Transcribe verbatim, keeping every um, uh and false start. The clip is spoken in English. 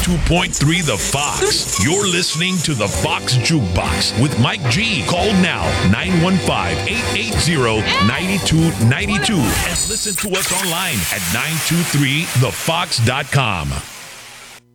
ninety-two point three The Fox. You're listening to The Fox Jukebox with Mike G. Call now, nine one five, eight eight zero, nine two nine two. And listen to us online at nine two three the fox dot com.